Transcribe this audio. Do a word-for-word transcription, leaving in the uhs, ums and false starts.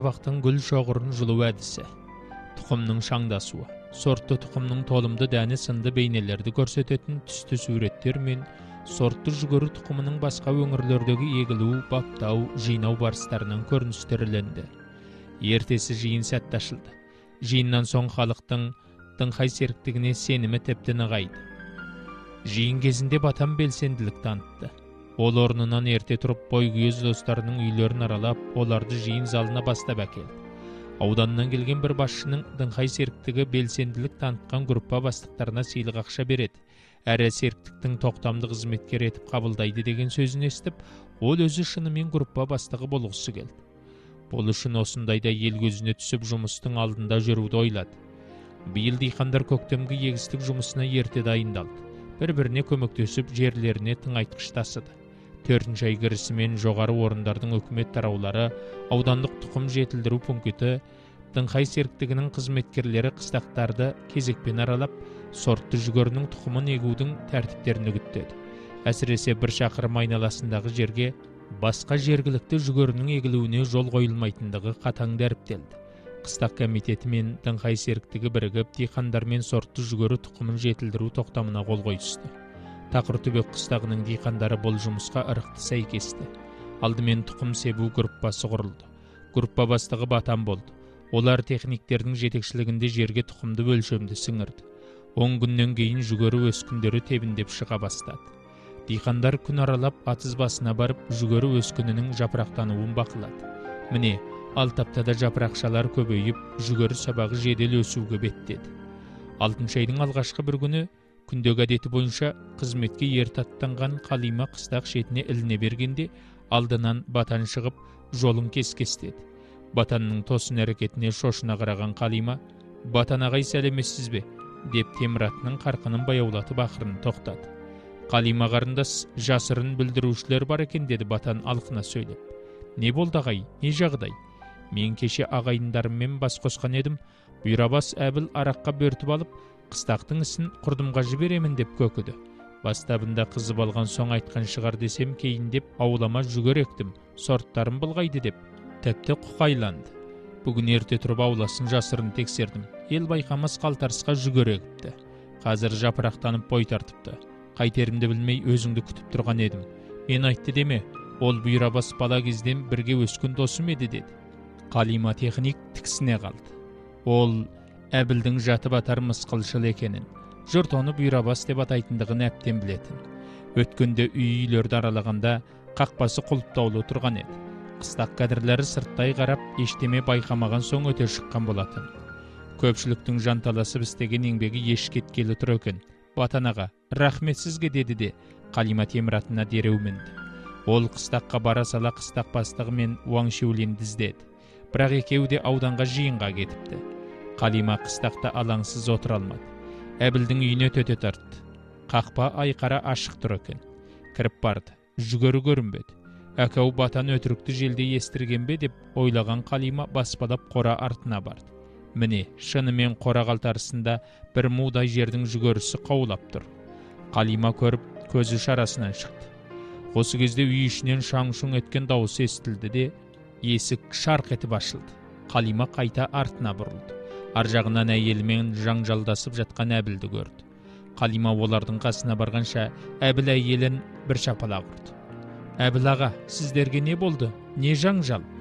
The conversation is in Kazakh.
Вақтың гүл шоғырын жылу әдісі, тұқымның шаңдасуы, сортты тұқымның толымды дәні сынды бейнелерді көрсететін түсті суреттер мен сортты жүгері тұқымының басқа өңірлердегі егілу, баптау, жинау барыстарынан көріністіріленді. Ертесі жиын сәтті ашылды. Жиыннан соң халықтың дыңқай серіктігіне сенімі тіпті нығайды. Жиын кезінде батам белсенділік танытты. Ол орнынан ерте тұрып бойгүйез достарының үйлерін аралап, оларды жиын залына бастап әкелді. Ауданнан келген бір басшының дыңқай серіктігі белсенділік танытқан группа бастықтарына сыйлық ақша береді. Әрі серіктіктің тоқтамды қызметкер етіп қабылдайды деген сөзін естіп, ол өзі шынымен группа бастығы болғысы келді. Бұл үшін осындайда ел көзіне түсіп жұмыстың алдында жүруді ойлады. Биыл диқандар көктемгі егістік жұмысына ерте дайындалды. Бір-біріне көмектесіп жерлеріне тыңайтқыш тасыды. Төртінші ай кірісімен жоғары орындардың үкімет тараулары, аудандық тұқым жетілдіру пункті, дыңқай серіктігінің қызметкерлері қыстақтарды кезекпен аралап, сортты жүгерінің тұқымын егудің тәртіптерін үгіттеді. Әсіресе бір шақырым айналасындағы жерге басқа жергілікті жүгерінің егілуіне жол қойылмайтындығы қатаң дәріптелді. Қыстақ комитеті мен дыңқай серіктігі бірігіп, диқандармен сортты жүгері тұқымын жетілдіру тоқтамына қол қойысты. Тақыртөбек қыстағының диқандары бұл жұмысқа ырықты сәйкесті. Алдымен тұқым себу группасы құрылды. Группа бастығы Батан болды. Олар техниктердің жетекшілігінде жерге тұқымды өлшемді сіңірді. он күннен кейін жүгері өскіндері тебіндеп шыға бастады. Диқандар күн аралап атыз басына барып, жүгері өскінінің жапырақтануын бақылады. Міне, алты аптада жапырақшалар көбейіп, жүгері сабағы жедел өсуге беттеді. Алтыншы айдың алғашқы бір күні күндегі әдеті бойынша қызметке ерте аттанған Қалима қыстақ шетіне іліне бергенде алдынан Батан шығып жолын кес-кестеді. Батанның тосын әрекетіне шошына қараған Қалима: «Батан ағай, сәлеметсіз бе?» деп теміратының қарқынын баяулатып ақырын тоқтады. «Қалима қарындас, жасырын білдірушілер бар екен», деді Батан алқына сөйлеп. «Не болды ағай, не жағдай?» «Мен кеше ағайындарыммен бас қосқан едім. Бұйрабас Әбіл араққа бөртіп алып, қыстақтың ісін құрдымға жіберемін деп көкіді. Бастабында қызып алған соң айтқан шығар десем, кейіндеп аулама жүгер ектім, сорттарым былғайды деп тіпті құқайланды. Бүгін ерте тұрып ауласын жасырын тексердім. Ел байқамас қалтарысқа жүгер егіпті. Қазір жапырақтанып бой тартыпты. Қайтерімді білмей өзіңді күтіп тұрған едім. Мен айтты деме, ол Бұйрабас бала кезден бірге өскен досым еді», деді. Қалима техник тіксіне қалды. Ол Әбілдің жаты батар мысқылшыл екенін, жұрт оны Бұйрабас деп атайтындығын әптен білетін. Өткенде үй-үйлерді аралағанда қақпасы құлыптаулы тұрған еді. Қыстақ кәдірлері сырттай қарап, ештеме байқамаған соң өте шыққан болатын. Көпшіліктің жанталасып істеген еңбегі еш кеткелі тұр екен. «Батан аға, рахмет сізге», деді де Қалима теміратына дереу мінді. Ол қыстаққа бара сала қыстақ бастығы мен Уаң Шеулинді іздеді. Бірақ екеуі де ауданға жиынға кетіпті. Қалима қыстақта алаңсыз отыра алмады. Әбілдің үйіне төте тартты. Қақпа айқара ашық тұр екен. Кіріп барды. Жүгері көрінбеді. Әкеу Батан өтірікті желде естірген бе деп ойлаған Қалима баспалап қора артына барды. Міне, шынымен қора қалтарысында бір мудай жердің жүгерісі қаулап тұр. Қалима көріп, көзі шарасынан шықты. Осы кезде үй ішінен шаң-шұң еткен дауысы естілді де, есік шарқ етіп ашылды. Қалима қайта артына бұрылды. Ар жағынан әйелімен жаңжалдасып жатқан Әбілді көрді. Қалима олардың қасына барғанша Әбіл әйелін бір шапалақ ұрды. «Әбіл аға, сіздерге не болды? Не жаңжал?»